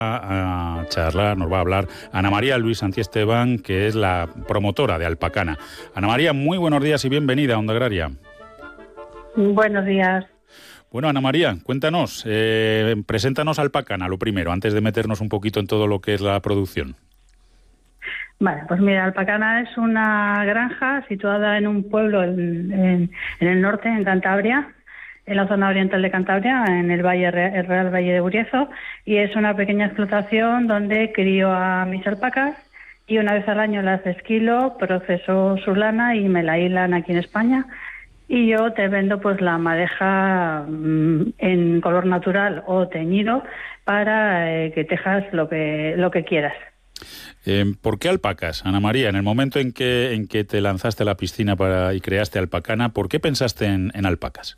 A charlar, nos va a hablar Ana María Luis Santiesteban, que es la promotora de Alpacana. Ana María, muy buenos días y bienvenida a Onda Agraria. Buenos días. Bueno, Ana María, cuéntanos, preséntanos Alpacana, lo primero, antes de meternos un poquito en todo lo que es la producción. Vale, pues mira, Alpacana es una granja situada en un pueblo en el norte, en Cantabria, en la zona oriental de Cantabria, en el Real Valle de Buriezo, y es una pequeña explotación donde crío a mis alpacas y una vez al año las desquilo, proceso su lana y me la hilan aquí en España, y yo te vendo pues la madeja en color natural o teñido para que tejas lo que quieras. ¿Por qué alpacas, Ana María? En el momento en que te lanzaste a la piscina y creaste Alpacana, ¿por qué pensaste en alpacas?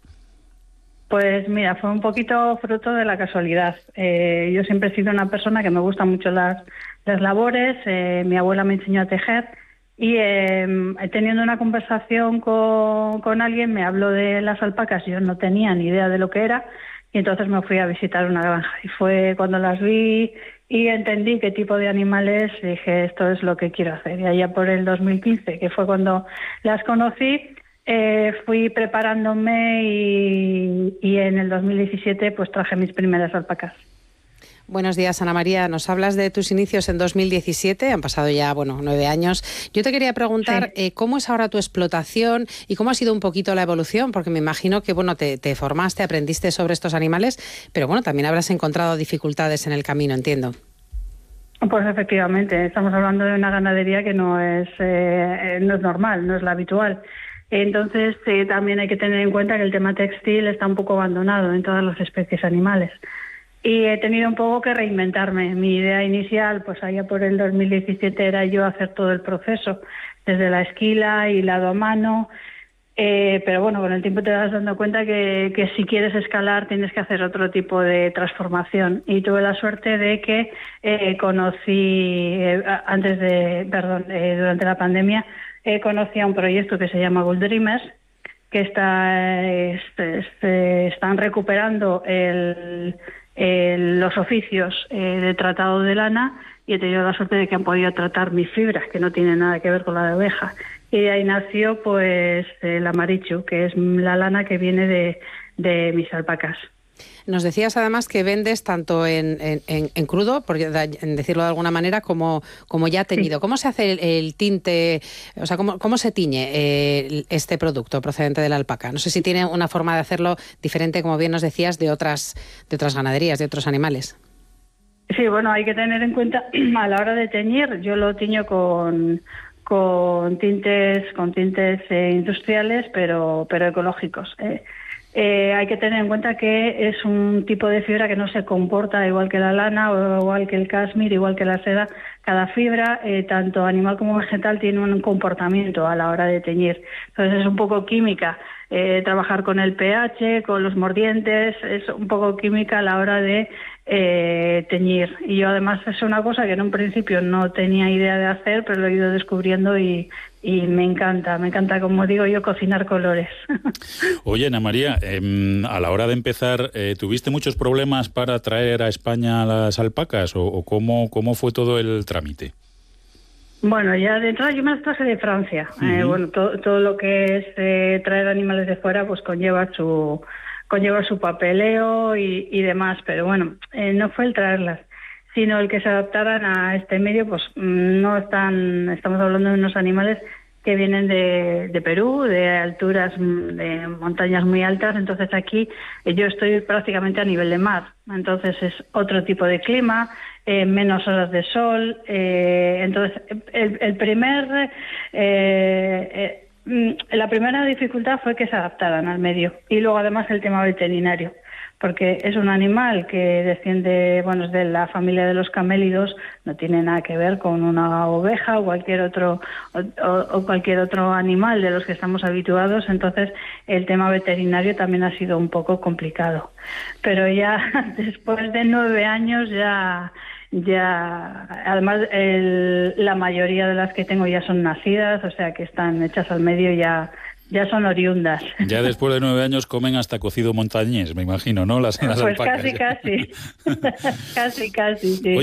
Pues mira, fue un poquito fruto de la casualidad. Yo siempre he sido una persona que me gustan mucho las labores. Mi abuela me enseñó a tejer y teniendo una conversación con alguien me habló de las alpacas. Yo no tenía ni idea de lo que era y entonces me fui a visitar una granja. Y fue cuando las vi y entendí qué tipo de animales, dije, esto es lo que quiero hacer. Y allá por el 2015, que fue cuando las conocí, fui preparándome y en el 2017 pues traje mis primeras alpacas. Buenos días, Ana María. Nos hablas de tus inicios en 2017, han pasado ya 9 años. Yo te quería preguntar cómo es ahora tu explotación y cómo ha sido un poquito la evolución, porque me imagino que te formaste, aprendiste sobre estos animales, pero también habrás encontrado dificultades en el camino, entiendo. Pues efectivamente, estamos hablando de una ganadería que no es normal, no es la habitual. Entonces también hay que tener en cuenta que el tema textil está un poco abandonado en todas las especies animales. Y he tenido un poco que reinventarme. Mi idea inicial, pues allá por el 2017, era yo hacer todo el proceso, desde la esquila, hilado a mano. Pero con el tiempo te vas dando cuenta que si quieres escalar tienes que hacer otro tipo de transformación. Y tuve la suerte de que conocí, durante la pandemia, conocí a un proyecto que se llama Gold Dreamers, que están recuperando los oficios de tratado de lana, y he tenido la suerte de que han podido tratar mis fibras, que no tienen nada que ver con la de oveja. Y de ahí nació pues el Amarichu, que es la lana que viene de mis alpacas. Nos decías además que vendes tanto en crudo, por decirlo de alguna manera, como ya teñido. Sí. ¿Cómo se hace el tinte? O sea, ¿cómo se tiñe este producto procedente de la alpaca? No sé si tiene una forma de hacerlo diferente, como bien nos decías, de otras ganaderías, de otros animales. Sí, hay que tener en cuenta a la hora de teñir. Yo lo tiño con tintes industriales, pero ecológicos. Hay que tener en cuenta que es un tipo de fibra que no se comporta igual que la lana o igual que el cashmere, igual que la seda. Cada fibra, tanto animal como vegetal, tiene un comportamiento a la hora de teñir. Entonces es un poco química. Trabajar con el pH, con los mordientes, es un poco química a la hora de teñir. Y yo además es una cosa que en un principio no tenía idea de hacer, pero lo he ido descubriendo y me encanta, como digo yo, cocinar colores. Oye, Ana María, a la hora de empezar, ¿tuviste muchos problemas para traer a España las alpacas o cómo fue todo el trámite? Ya de entrada yo me las traje de Francia. Uh-huh. Todo lo que es traer animales de fuera pues conlleva su papeleo y demás, pero no fue el traerlas, sino el que se adaptaran a este medio. Pues estamos hablando de unos animales que vienen de Perú, de alturas, de montañas muy altas. Entonces aquí yo estoy prácticamente a nivel de mar, entonces es otro tipo de clima, menos horas de sol. Entonces la primera dificultad fue que se adaptaran al medio, y luego además el tema veterinario, porque es un animal que desciende, es de la familia de los camélidos, no tiene nada que ver con una oveja o cualquier otro animal de los que estamos habituados. Entonces el tema veterinario también ha sido un poco complicado, pero ya después de 9 años ya además la mayoría de las que tengo ya son nacidas, o sea que están hechas al medio, ya ya son oriundas. Ya después de 9 años comen hasta cocido montañés, me imagino, ¿no? Las Pues alpacas. casi, sí.